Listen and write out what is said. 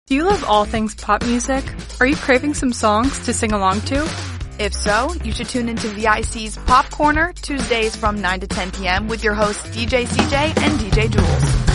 Do you love all things pop music? Are you craving some songs to sing along to? If so, you should tune into VIC's Pop Corner Tuesdays from 9 to 10 p.m. with your hosts DJ CJ and DJ Jules.